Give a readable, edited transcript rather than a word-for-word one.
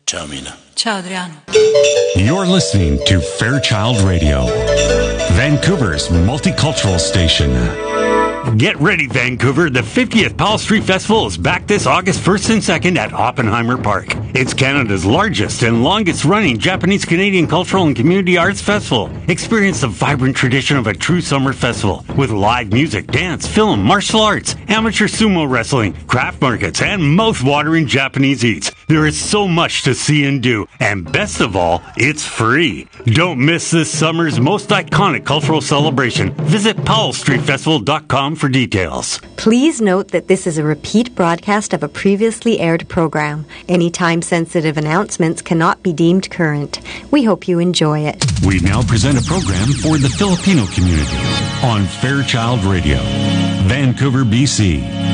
Ciao, Mina. Ciao, Adriano. You're listening to Fairchild Radio, Vancouver's multicultural station. Get ready, Vancouver. The 50th Powell Street Festival is back this August 1st and 2nd at Oppenheimer Park. It's Canada's largest and longest-running Japanese-Canadian cultural and community arts festival. Experience the vibrant tradition of a true summer festival with live music, dance, film, martial arts, amateur sumo wrestling, craft markets, and mouth-watering Japanese eats. There is so much to see and do, and best of all, it's free. Don't miss this summer's most iconic cultural celebration. Visit powellstreetfestival.com for details. Please note that this is a repeat broadcast of a previously aired program. Any time-sensitive announcements cannot be deemed current. We hope you enjoy it. We now present a program for the Filipino community on Fairchild Radio, Vancouver, BC.